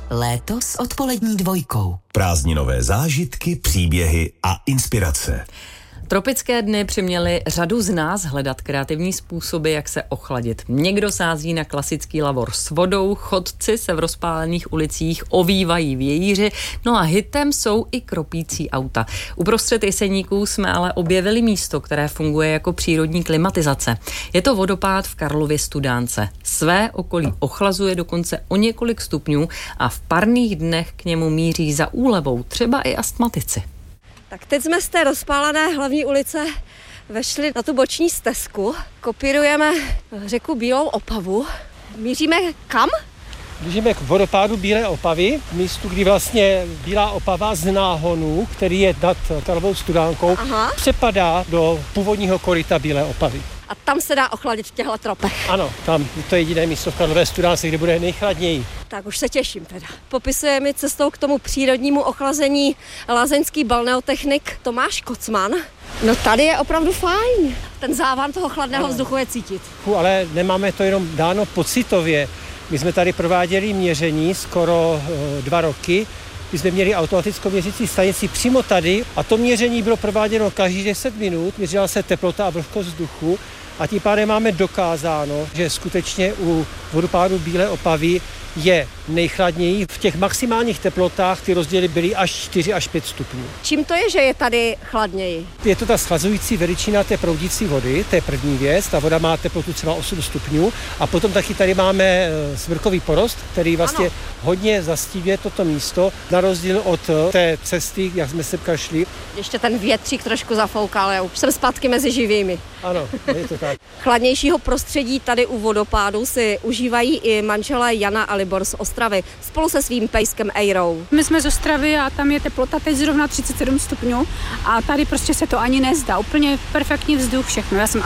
Léto s odpolední dvojkou. Prázdninové zážitky, příběhy a inspirace. Tropické dny přiměly řadu z nás hledat kreativní způsoby, jak se ochladit. Někdo sází na klasický lavor s vodou, chodci se v rozpálených ulicích ovývají vějíři, no a hitem jsou i kropící auta. Uprostřed Jeseníků jsme ale objevili místo, které funguje jako přírodní klimatizace. Je to vodopád v Karlově Studánce. Své okolí ochlazuje dokonce o několik stupňů a v parných dnech k němu míří za úlevou třeba i astmatici. Tak teď jsme z té rozpálené hlavní ulice vešli na tu boční stezku. Kopírujeme řeku Bílou Opavu. Míříme kam? Blížíme k vodopádu Bílé Opavy, místu, kdy vlastně Bílá Opava z náhonu, který je nad Karlovou Studánkou, přepadá do původního koryta Bílé Opavy. A tam se dá ochladit v těchto tropech. Ano, tam to je jediné místo v Karlové Studánce, kde bude nejchladněji. Tak už se těším teda. Popisuje mi cestou k tomu přírodnímu ochlazení lázeňský balneotechnik Tomáš Kocman. No tady je opravdu fajn. Ten závan toho chladného vzduchu je cítit. Ale nemáme to jenom dáno pocitově. My jsme tady prováděli měření skoro 2 roky. My jsme měli automatickou měřící stanici přímo tady a to měření bylo prováděno každých 10 minut. Měřila se teplota a vlhkost vzduchu a tím pádem máme dokázáno, že skutečně u vodopádu Bílé Opavy je nejchladněji. V těch maximálních teplotách ty rozdíly byly až 4 až 5 stupňů. Čím to je, že je tady chladněji? Je to ta schlazující veličina té proudící vody, to je první věc. Ta voda má teplotu třeba 8 stupňů a potom taky tady máme smrkový porost, který vlastně hodně zastívuje toto místo, na rozdíl od té cesty, jak jsme semka šli. Ještě ten větřík trošku zafoukal, já už jsem zpátky mezi živými. Ano, je to tak. Chladnějšího prostředí tady u vodopádu si užívají i manželé Jana a Libor z Ostravy spolu se svým pejskem Ejrou. My jsme z Ostravy a tam je teplota teď zrovna 37 stupňů a tady prostě se to ani nezdá. Úplně perfektní vzduch, všechno. Já jsem